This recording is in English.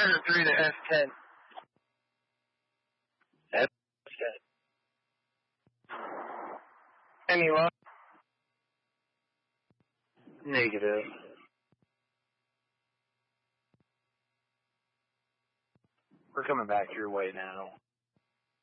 3 to F10. F10. Any luck? Negative. We're coming back your way now.